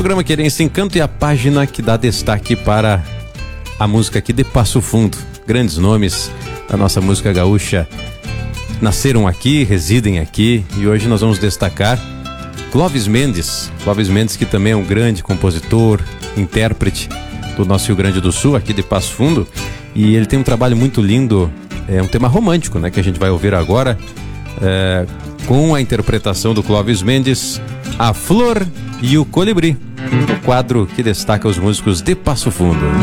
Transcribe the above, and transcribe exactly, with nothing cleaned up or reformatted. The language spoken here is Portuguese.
programa Querência Encanto e a página que dá destaque para a música aqui de Passo Fundo. Grandes nomes da nossa música gaúcha nasceram aqui, residem aqui, e hoje nós vamos destacar Clóvis Mendes. Clóvis Mendes, que também é um grande compositor, intérprete do nosso Rio Grande do Sul, aqui de Passo Fundo, e ele tem um trabalho muito lindo, é um tema romântico, né, que a gente vai ouvir agora, é, com a interpretação do Clóvis Mendes, A Flor e o Colibri, o quadro que destaca os músicos de Passo Fundo.